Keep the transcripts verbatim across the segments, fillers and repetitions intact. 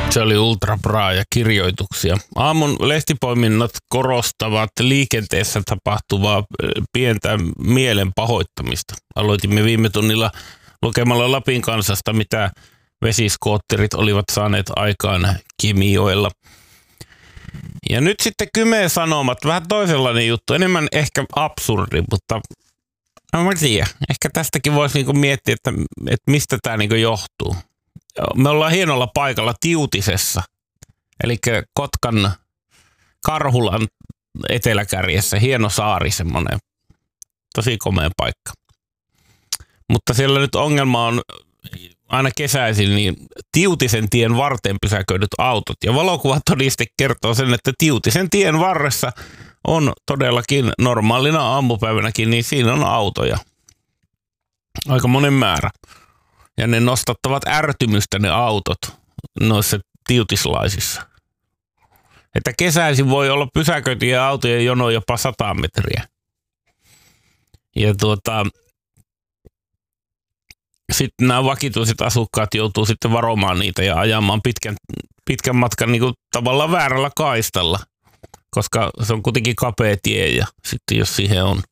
Se oli Ultra Bra ja kirjoituksia. Aamun lehtipoiminnot korostavat liikenteessä tapahtuvaa pientä mielen pahoittamista. Aloitimme viime tunnilla lukemalla Lapin Kansasta, mitä vesiskootterit olivat saaneet aikaan Kemijoella. Ja nyt sitten Kymen Sanomat, vähän toisenlainen juttu, enemmän ehkä absurdi, mutta en mä tiedä. Ehkä tästäkin voisi niinku miettiä, että, että mistä tämä niinku johtuu. Me ollaan hienolla paikalla Tiutisessa, eli Kotkan Karhulan eteläkärjessä, hieno saari semmoinen, tosi komea paikka. Mutta siellä nyt ongelma on aina kesäisin niin Tiutisen tien varteen pysäköidyt autot. Ja valokuvatodiste kertoo sen, että Tiutisen tien varressa on todellakin normaalina aamupäivänäkin, niin siinä on autoja. Aika monen määrä. Ja ne nostattavat ärtymystä ne autot noissa tiutislaisissa. Että kesäisin voi olla pysäköityjä autojen jono jopa sata metriä. Ja tuota, sitten nämä vakituiset asukkaat joutuu sitten varomaan niitä ja ajamaan pitkän, pitkän matkan niin kuin tavallaan väärällä kaistalla. Koska se on kuitenkin kapea tie ja sitten jos siihen on,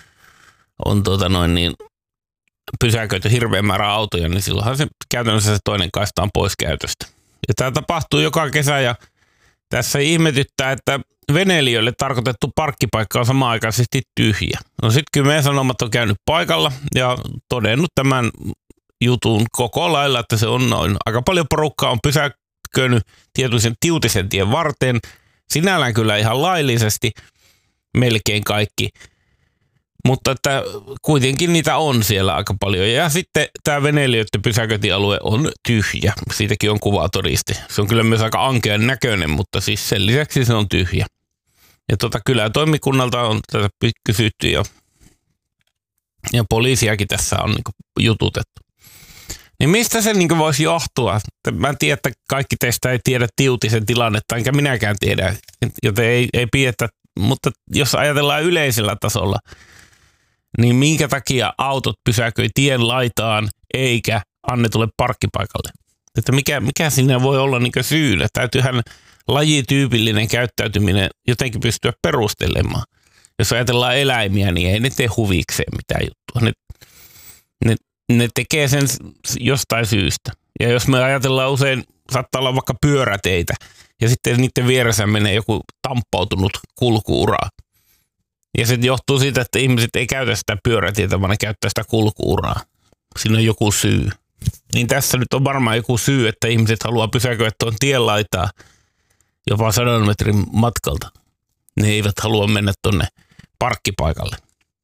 on tuota noin niin pysäköity hirveän määrä autoja, niin silloinhan se käytännössä se toinen kaista on pois käytöstä. Ja tämä tapahtuu joka kesä ja tässä ihmetyttää, että veneilijöille tarkoitettu parkkipaikka on samanaikaisesti tyhjä. No sitten Kymen Sanomat on käynyt paikalla ja todennut tämän jutun koko lailla, että se on noin. Aika paljon porukkaa on pysäköinyt tietoisen Tiutisen tien varteen. Sinällään kyllä ihan laillisesti melkein kaikki. Mutta että kuitenkin niitä on siellä aika paljon. Ja sitten tämä veneilijöiden pysäköintialue on tyhjä. Siitäkin on kuvatodiste. Se on kyllä myös aika ankean näköinen, mutta siis sen lisäksi se on tyhjä. Ja tota, kylätoimikunnalta on tätä kysytty ja, ja poliisiakin tässä on niinku jututettu. Niin mistä se niinku voisi johtua? Mä en tiedä, että kaikki teistä ei tiedä Tiutisen tilannetta, enkä minäkään tiedä, joten ei, ei pietä. Mutta jos ajatellaan yleisellä tasolla, niin minkä takia autot pysäköi tien laitaan eikä annetulle parkkipaikalle? Että mikä, mikä siinä voi olla niin syynä? Täytyyhän lajityypillinen käyttäytyminen jotenkin pystyä perustelemaan. Jos ajatellaan eläimiä, niin ei ne tee huvikseen mitään juttua. Ne, ne, ne tekee sen jostain syystä. Ja jos me ajatellaan usein, saattaa olla vaikka pyöräteitä, ja sitten niiden vieressä menee joku tamppautunut kulku-ura. Ja se johtuu siitä, että ihmiset ei käytä sitä pyörätietä, vaan ne käyttää sitä kulku-uraa. Siinä on joku syy. Niin tässä nyt on varmaan joku syy, että ihmiset haluaa pysäköidä tuon tien laitaa jopa sadan metrin matkalta. Ne eivät halua mennä tuonne parkkipaikalle.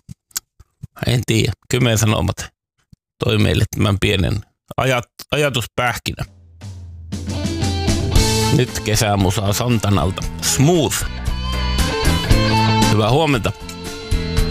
En tiedä. Kymen Sanomat toi meille tämän pienen ajat, ajatuspähkinä. Nyt kesämusaa Santanalta. Smooth. Hyvää huomenta.